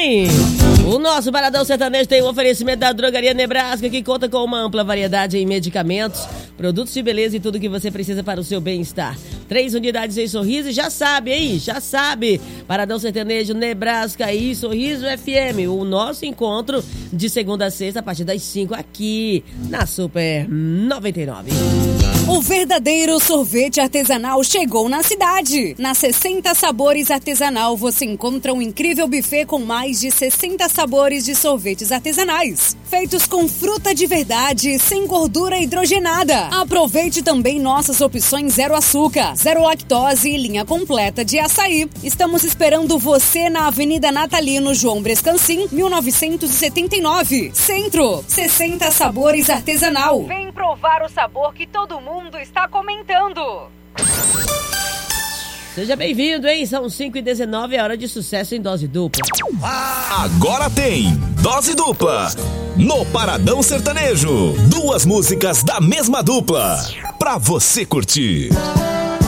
hein? O nosso Paradão Sertanejo tem um oferecimento da Drogaria Nebraska, que conta com uma ampla variedade em medicamentos, produtos de beleza e tudo que você precisa para o seu bem-estar. 3 unidades em Sorriso, já sabe, hein? Já sabe. Paradão Sertanejo, Nebraska e Sorriso FM. O nosso encontro de segunda a sexta, a partir das 5 aqui na Super 99. O verdadeiro sorvete artesanal chegou na cidade. Na 60 Sabores Artesanal você encontra um incrível buffet com mais de 60 sabores de sorvetes artesanais, feitos com fruta de verdade, sem gordura hidrogenada. Aproveite também nossas opções zero açúcar, zero lactose e linha completa de açaí. Estamos esperando você na Avenida Natalino João Brescancin, 1979. Centro, 60 Sabores Artesanal. Vem provar o sabor que todo mundo está comentando. Seja bem-vindo, hein? São 5h19, é hora de sucesso em dose dupla. Agora tem Dose Dupla no Paradão Sertanejo. 2 músicas da mesma dupla pra você curtir.